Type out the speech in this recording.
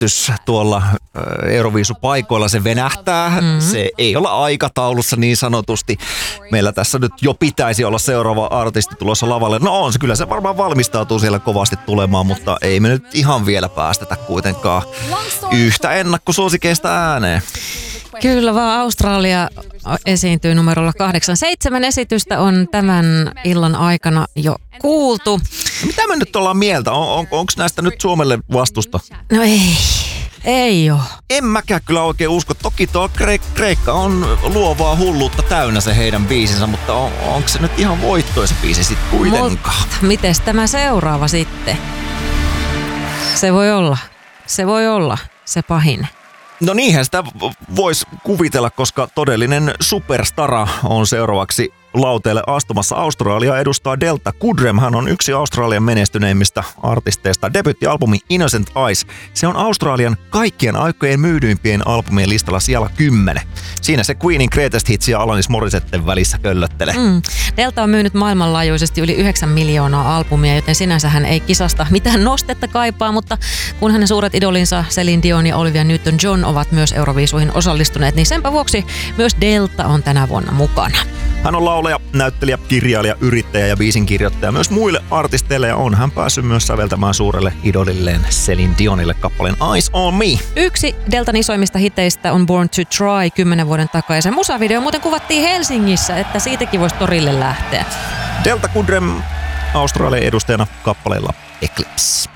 menestys tuolla Euroviisupaikoilla. Se venähtää, se ei olla aikataulussa niin sanotusti. Meillä tässä nyt jo pitäisi olla seuraava artisti tulossa lavalle. No on se, kyllä se varmaan valmistautuu siellä kovasti tulemaan, mutta ei me nyt ihan vielä päästetä kuitenkaan yhtä ennakkosuosikeista ääneen. Kyllä vaan, Australia esiintyy numerolla 8. 7 esitystä on tämän illan aikana jo kuultu. Mitä me nyt ollaan mieltä? Onko näistä nyt Suomelle vastusta? No ei oo. En mäkään kyllä oikein usko. Toki tuo Kreikka on luovaa hulluutta täynnä se heidän biisinsä, mutta onko se nyt ihan voittoisa biisi sitten kuitenkaan? Mutta mites tämä seuraava sitten? Se voi olla se pahin. No niinhän sitä voisi kuvitella, koska todellinen superstara on seuraavaksi lauteelle astumassa. Australia edustaa Delta Goodrem. Hän on yksi Australian menestyneimmistä artisteista. Debuittialbumi Innocent Eyes. Se on Australian kaikkien aikojen myydyimpien albumien listalla siellä 10. Siinä se Queenin Greatest Hits ja Alanis Morissetten välissä köllöttelee. Delta on myynyt maailmanlaajuisesti yli 9 miljoonaa albumia, joten sinänsä hän ei kisasta mitään nostetta kaipaa, mutta kun hänen suuret idolinsa Celine Dion ja Olivia Newton-John ovat myös Euroviisuihin osallistuneet, niin senpä vuoksi myös Delta on tänä vuonna mukana. Hän on laulaja, näyttelijä, kirjailija, yrittäjä ja biisinkirjoittaja myös muille artisteille ja on hän päässyt myös säveltämään suurelle idolilleen Celine Dionille kappaleen Eyes on Me. Yksi Deltan isoimmista hiteistä on Born to Try 10 vuoden takaa ja sen musavideo muuten kuvattiin Helsingissä, että siitäkin voisi torille lähteä. Delta Goodrem Australian edustajana kappaleella Eclipse.